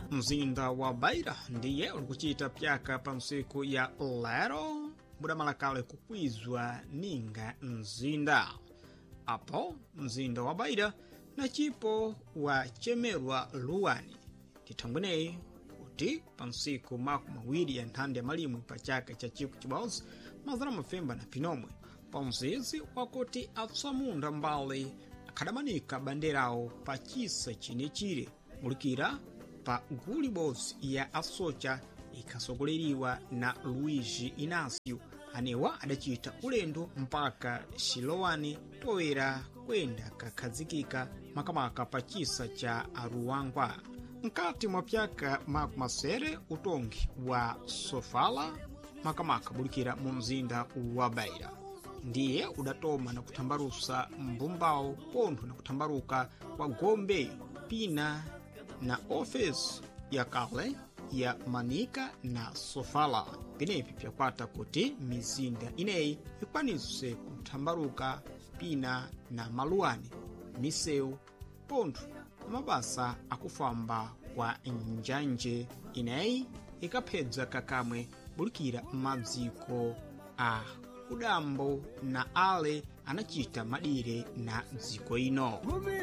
Mzinda wa Beira ndiye ulikuchita pyaka pa msiku ya lero mudamalakale kukwizwa ninga mzinda. Apo mzinda wa Beira na chipo wachemerwa luwani titangweneyi kuti pa msiku maku mawiri ya nthanda ya malimwe pa chaka cha chiku chibozi mazana mafemba na pinomwe pa mzizi wakuti atsamunda mbali akhadamanika banderawo pa chisa chinechire mulikira pa guli bosi ya asocha ikasogoleriwa na Luigi Inácio anewa adachita ulendo mpaka Xilowani toera kwenda kakhazikika makamaka pa chisa cha Aruangwa. Mkati mwa pyaka makumasere utongi wa Sofala makamaka bulikira mu mzinda wa Beira ndiye udatoma na kutambarusa mbumbao pontho na kutambaruka kwa gombe pina na ofisi ya kale ya Manica na Sofala. Pinepi pyakwata kuti mizinda ineyi ikwanise kutambaruka pina na maluwani miseu pontho mabasa akufamba kwa njanje ineyi ikaphedza kakamwe bulikira madziko a kudambo na ale anachita madire na dziko ino.